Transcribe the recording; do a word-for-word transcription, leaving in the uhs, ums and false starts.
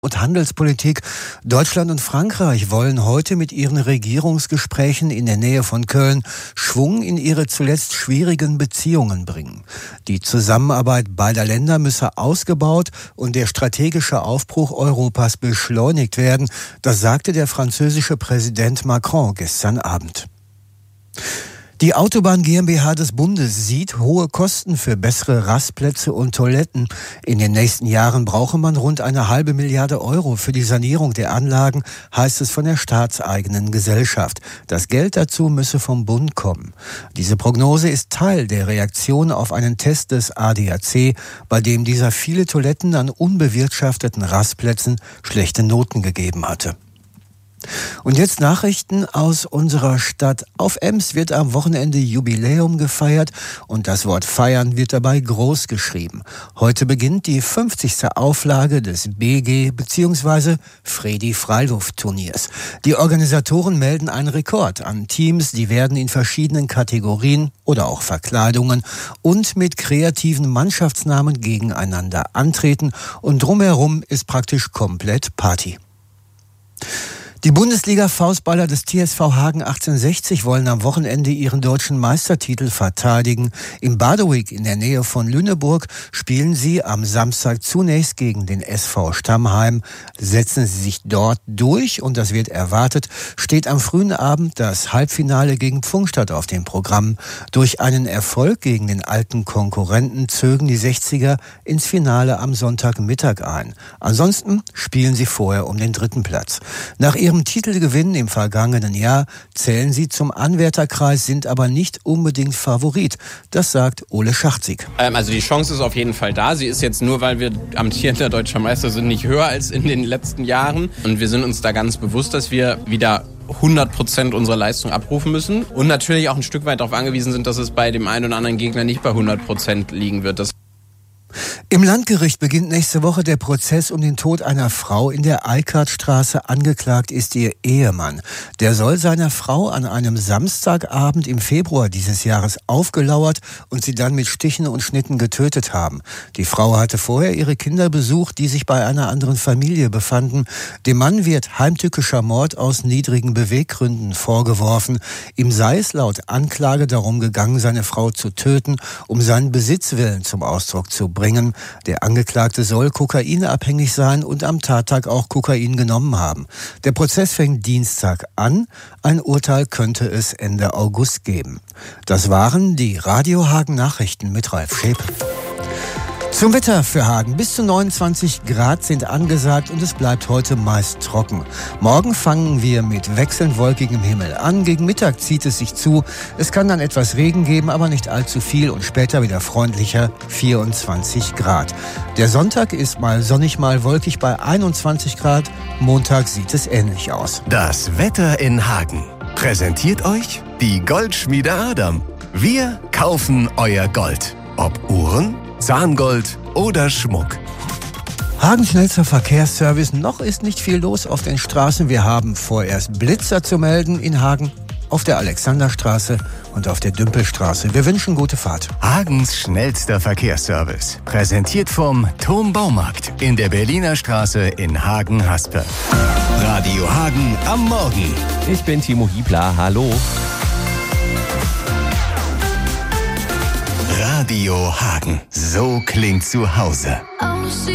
Und Handelspolitik. Deutschland und Frankreich wollen heute mit ihren Regierungsgesprächen in der Nähe von Köln Schwung in ihre zuletzt schwierigen Beziehungen bringen. Die Zusammenarbeit beider Länder müsse ausgebaut und der strategische Aufbruch Europas beschleunigt werden. Das sagte der französische Präsident Macron gestern Abend. Die Autobahn GmbH des Bundes sieht hohe Kosten für bessere Rastplätze und Toiletten. In den nächsten Jahren brauche man rund eine halbe Milliarde Euro für die Sanierung der Anlagen, heißt es von der staatseigenen Gesellschaft. Das Geld dazu müsse vom Bund kommen. Diese Prognose ist Teil der Reaktion auf einen Test des A D A C, bei dem dieser viele Toiletten an unbewirtschafteten Rastplätzen schlechte Noten gegeben hatte. Und jetzt Nachrichten aus unserer Stadt. Auf Ems wird am Wochenende Jubiläum gefeiert und das Wort feiern wird dabei groß geschrieben. Heute beginnt die fünfzigste Auflage des B G bzw. Fredi-Freiluft-Turniers. Die Organisatoren melden einen Rekord an Teams, die werden in verschiedenen Kategorien oder auch Verkleidungen und mit kreativen Mannschaftsnamen gegeneinander antreten und drumherum ist praktisch komplett Party. Die Bundesliga-Faustballer des T S V Hagen achtzehnhundertsechzig wollen am Wochenende ihren deutschen Meistertitel verteidigen. Im Badewig in der Nähe von Lüneburg spielen sie am Samstag zunächst gegen den S V Stammheim. Setzen sie sich dort durch und das wird erwartet, steht am frühen Abend das Halbfinale gegen Pfungstadt auf dem Programm. Durch einen Erfolg gegen den alten Konkurrenten zögen die sechziger ins Finale am Sonntagmittag ein. Ansonsten spielen sie vorher um den dritten Platz. Nach ihrem Titelgewinn im vergangenen Jahr zählen sie zum Anwärterkreis, sind aber nicht unbedingt Favorit. Das sagt Ole Schachzig. Ähm, also die Chance ist auf jeden Fall da. Sie ist jetzt nur, weil wir amtierender deutscher Meister sind, nicht höher als in den letzten Jahren. Und wir sind uns da ganz bewusst, dass wir wieder hundert Prozent unserer Leistung abrufen müssen. Und natürlich auch ein Stück weit darauf angewiesen sind, dass es bei dem einen oder anderen Gegner nicht bei hundert Prozent liegen wird. Das Im Landgericht beginnt nächste Woche der Prozess um den Tod einer Frau in der Eikartstraße. Angeklagt ist ihr Ehemann. Der soll seiner Frau an einem Samstagabend im Februar dieses Jahres aufgelauert und sie dann mit Stichen und Schnitten getötet haben. Die Frau hatte vorher ihre Kinder besucht, die sich bei einer anderen Familie befanden. Dem Mann wird heimtückischer Mord aus niedrigen Beweggründen vorgeworfen. Ihm sei es laut Anklage darum gegangen, seine Frau zu töten, um seinen Besitzwillen zum Ausdruck zu bringen. Der Angeklagte soll kokainabhängig sein und am Tattag auch Kokain genommen haben. Der Prozess fängt Dienstag an. Ein Urteil könnte es Ende August geben. Das waren die Radio Hagen Nachrichten mit Ralf Schäpe. Zum Wetter für Hagen. Bis zu neunundzwanzig Grad sind angesagt und es bleibt heute meist trocken. Morgen fangen wir mit wechselnd wolkigem Himmel an. Gegen Mittag zieht es sich zu. Es kann dann etwas Regen geben, aber nicht allzu viel und später wieder freundlicher, vierundzwanzig Grad. Der Sonntag ist mal sonnig, mal wolkig bei einundzwanzig Grad. Montag sieht es ähnlich aus. Das Wetter in Hagen präsentiert euch die Goldschmiede Adam. Wir kaufen euer Gold. Ob Uhren, Zahngold oder Schmuck. Hagen schnellster Verkehrsservice. Noch ist nicht viel los auf den Straßen. Wir haben vorerst Blitzer zu melden in Hagen, auf der Alexanderstraße und auf der Dümpelstraße. Wir wünschen gute Fahrt. Hagens schnellster Verkehrsservice. Präsentiert vom Turm Baumarkt in der Berliner Straße in Hagen-Haspe. Radio Hagen am Morgen. Ich bin Timo Hiebler. Hallo. Radio Hagen. So klingt zu Hause.